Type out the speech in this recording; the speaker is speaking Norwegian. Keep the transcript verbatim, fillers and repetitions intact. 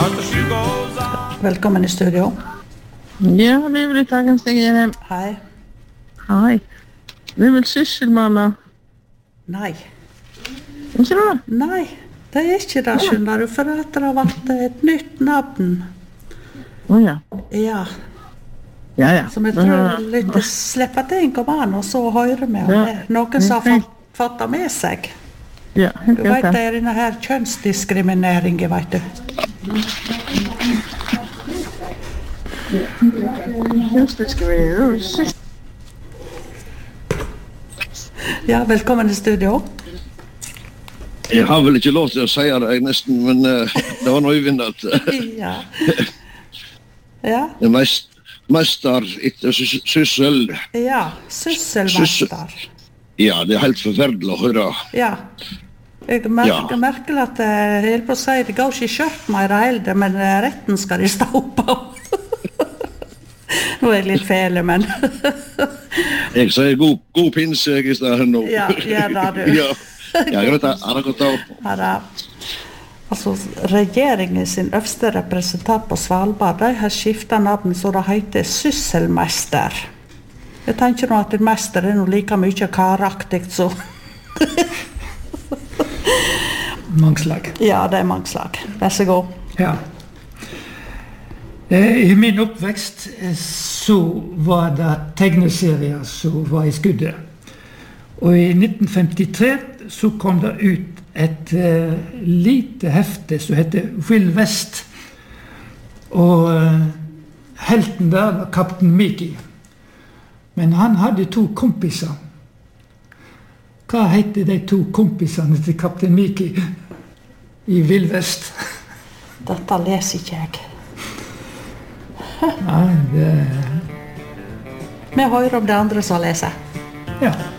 Velkommen i studio. Ja, det är väl tagen Stig. Hei. Hej. Det är väl sysselmanna. Nei. Inte det? Nei, det er ikke det, skjønner du, for at det har vært et nytt navn. Åh ja. Ja, Ja, ja. som jeg tror litt slipper at en kommer an, og så hører vi om Ja. det. Noen som har fått, fått det med seg. Ja, Du helt vet, det rätt. er denne her kjønnsdiskrimineringen, vet du. Just det ska vi göra. Ja, velkommen i studio. Jeg har vel ikke lov til å si det, jeg nesten, men uh, det var noe øyvinnet. Ja. Ja, Det mest, mester etter sys- syssel. ja, sysselmester. Ja, det er helt forferdelig å høre. Ja. Jeg merker, Ja. merker at jeg helt på å si, det går ikke i skjørt mer eldre, men eh, retten skal de stå på. Nå er jeg litt fele, men Jeg sier god, god pinse jeg i stedet nå. ja, gjør det du. Ja, ja greit, det har gått av. Her er, altså, regjeringen sin øverste representant på Svalbard, de har skiftet navn så det heter sysselmester. Jeg tenker nå at en mester er noe like mye karaktig, så Mangslag. ja, det er mange slag. Vær så god. Ja. Eh, I min oppvekst eh, så var det tegneserier som var i skuddet. Og i nitten femtitre så kom det ut et eh, lite hefte som heter Will West. Og eh, helten der var kaptein Mickey. Men han hadde to kompiser. Hva heter de to kompisene til kaptein Mickey i Will West? Dette leser ikke jeg. Nei, det... Vi hører om det andre som leser. Ja.